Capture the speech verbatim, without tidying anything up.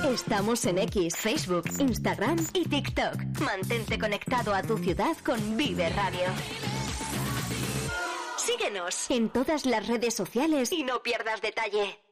Estamos en X, Facebook, Instagram y TikTok. Mantente conectado a tu ciudad con Vive Radio. Síguenos en todas las redes sociales y no pierdas detalle.